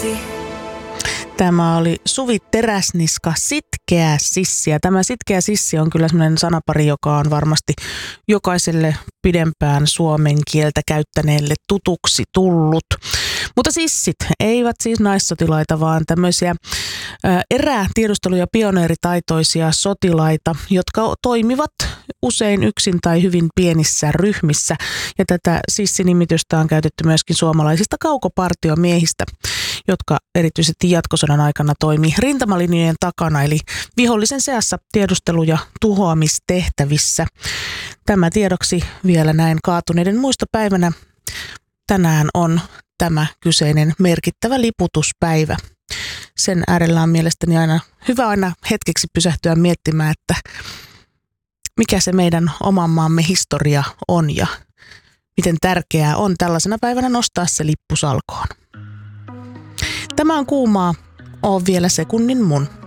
Tämä oli Suvi Teräsniska, Sitkeä sissi. Ja tämä sitkeä sissi on kyllä sellainen sanapari, joka on varmasti jokaiselle pidempään suomen kieltä käyttäneelle tutuksi tullut. Mutta sissit eivät siis naissotilaita, vaan tämmöisiä erätiedustelu- ja pioneeritaitoisia sotilaita, jotka toimivat usein yksin tai hyvin pienissä ryhmissä. Ja tätä sissinimitystä on käytetty myöskin suomalaisista kaukopartiomiehistä, jotka erityisesti jatkosodan aikana toimi rintamalinjojen takana, eli vihollisen seassa tiedustelu- ja tuhoamistehtävissä. Tämä tiedoksi vielä näin kaatuneiden muistopäivänä. Tänään on tämä kyseinen merkittävä liputuspäivä. Sen äärellä on mielestäni hyvä aina hetkeksi pysähtyä miettimään, että mikä se meidän oman maamme historia on ja miten tärkeää on tällaisena päivänä nostaa se lippu salkoon. Tämä on Kuumaa, oo vielä sekunnin mun.